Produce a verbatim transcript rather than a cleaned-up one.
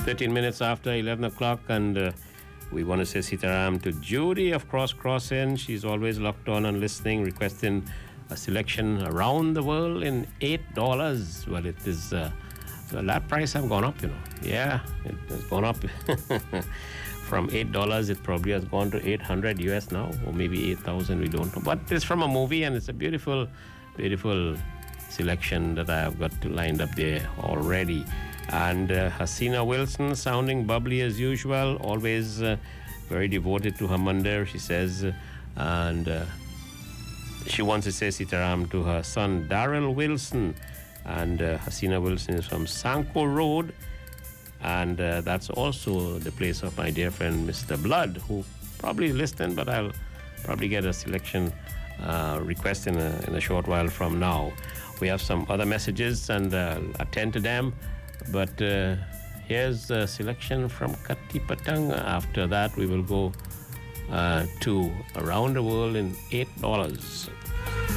thirteen minutes after eleven o'clock, and uh, we want to say Sitaram to Judy of Cross Crossing. She's always locked on and listening, requesting a selection around the world in eight dollars. Well, it is, uh, well, that price have gone up, you know. Yeah, it has gone up. From eight dollars, it probably has gone to eight hundred U S now, or maybe eight thousand, we don't know. But it's from a movie, and it's a beautiful, beautiful selection that I have got to lined up there already. And uh, Hasina Wilson, sounding bubbly as usual, always uh, very devoted to her Mandir, she says. Uh, and uh, she wants to say Sitaram to her son, Daryl Wilson. And uh, Hasina Wilson is from Sanko Road. And uh, that's also the place of my dear friend, Mister Blood, who probably is listening, but I'll probably get a selection uh, request in a, in a short while from now. We have some other messages, and uh, I'll attend to them. But uh, here's a selection from Katipatang. After that, we will go uh, to Around the World in eight dollars.